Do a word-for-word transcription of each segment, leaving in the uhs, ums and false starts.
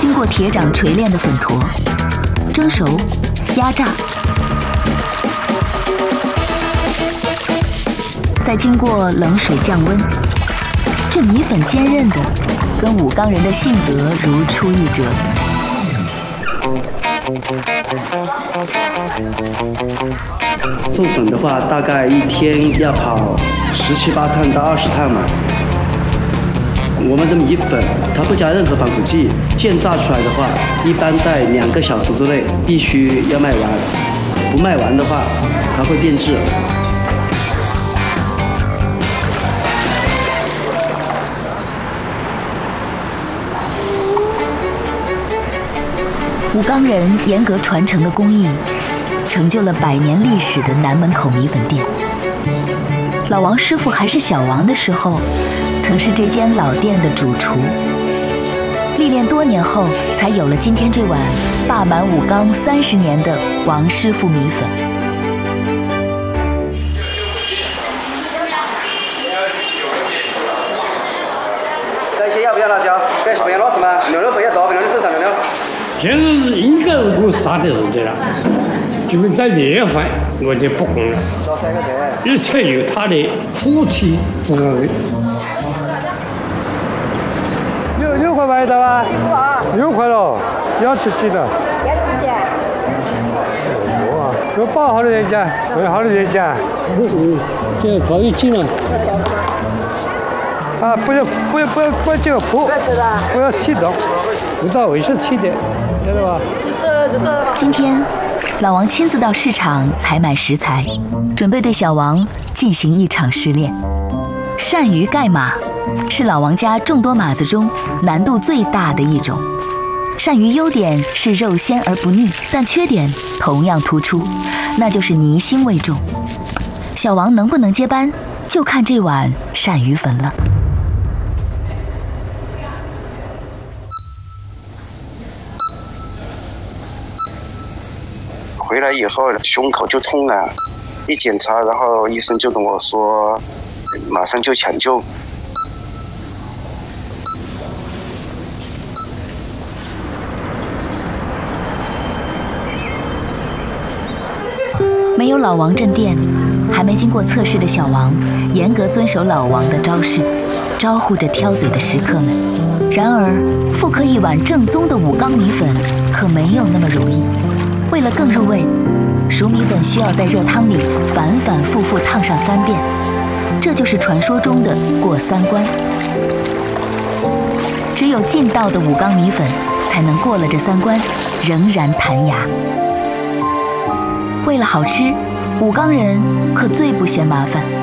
经过铁掌锤炼的粉坨，蒸熟、压榨，再经过冷水降温，这米粉坚韧的，跟武冈人的性格如出一辙。 做粉的话，大概一天要跑十七八趟到二十趟嘛。我们的米粉它不加任何防腐剂，现榨出来的话，一般在两个小时之内必须要卖完，不卖完的话，它会变质。 武冈人严格传承的工艺，成就了百年历史的南门口米粉店。老王师傅还是小王的时候，曾是这间老店的主厨。历练多年后，才有了今天这碗霸满武冈三十年的王师傅米粉。 这些要不要辣椒？这是不要辣子吗？牛肉不要多，不要你身上牛肉。 现在应该我啥的时间了，就跟在面粉我就不红了，而且有它的夫妻之味。 六六块买的吧？六块了，要吃鸡的。 要吃鸡。 哇，有包好的人家，有好的人家。 嗯，这高一斤了。 啊，不要不要不要不要这个铺，不要气动，不到位是气的，晓得吧？ 今天，老王亲自到市场采买食材，准备对小王进行一场试炼。鳝鱼盖码是老王家众多码子中难度最大的一种。鳝鱼优点是肉鲜而不腻，但缺点同样突出，那就是泥腥味重。小王能不能接班，就看这碗鳝鱼粉了。 回来以后胸口就痛了，一检查，然后医生就跟我说，马上就抢救。 没有老王镇店，还没经过测试的小王，严格遵守老王的招式，招呼着挑嘴的食客们。然而，复刻一碗正宗的武冈米粉，可没有那么容易。为了更入味，熟米粉需要在热汤里反反复复烫上三遍，这就是传说中的过三关。只有劲道的武冈米粉，才能过了这三关，仍然弹牙。为了好吃，武冈人可最不嫌麻烦。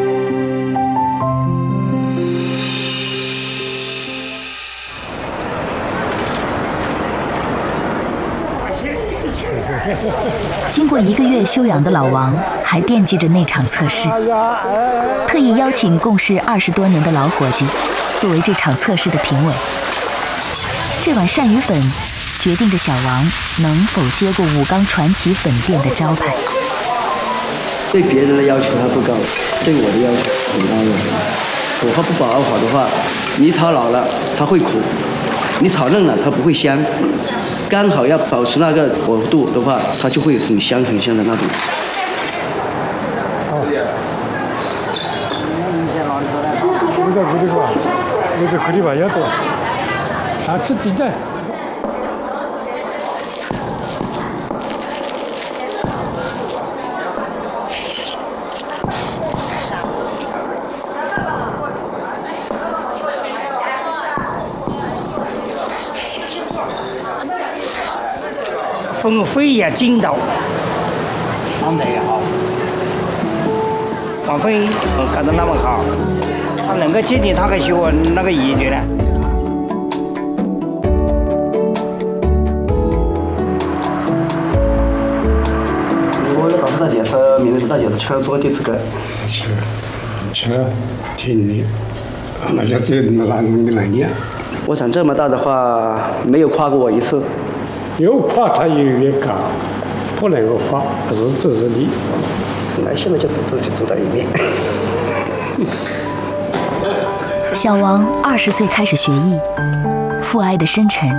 经过一个月休养的老王还惦记着那场测试，特意邀请共事二十多年的老伙计作为这场测试的评委。这碗鳝鱼粉决定着小王能否接过武冈传奇粉店的招牌。 对别人的要求还不高，对我的要求很高的。火候不把握好的话，你炒老了它会苦，你炒嫩了它不会香。刚好要保持那个火度的话，它就会很香很香的那种。 这个这个吧，这个可以吧，要多。啊，吃几只？ 风飞也筋道，放得也好。王飞干得那么好，他能够接近他个学那个意愿呢。 我告诉大姐说，明天大姐是吃多的这个。 吃，吃，挺的，那就只有那弄的那点。 我长这么大的话，没有夸过我一次。 越夸他就越高，不能够夸，日子日理。 那现在就是自己独当一面。 小王二十岁开始学艺，父爱的深沉